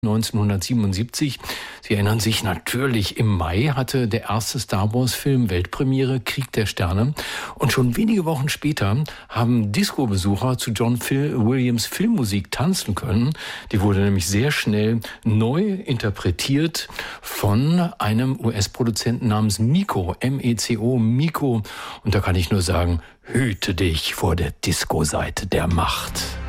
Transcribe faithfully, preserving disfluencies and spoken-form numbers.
neunzehnhundertsiebenundsiebzig. Sie erinnern sich natürlich, im Mai hatte der erste Star Wars-Film Weltpremiere, Krieg der Sterne. Und schon wenige Wochen später haben Disco-Besucher zu John Phil Williams Filmmusik tanzen können. Die wurde nämlich sehr schnell neu interpretiert von einem U S-Produzenten namens Meco, M E C O, Meco. Und da kann ich nur sagen, hüte dich vor der Disco-Seite der Macht.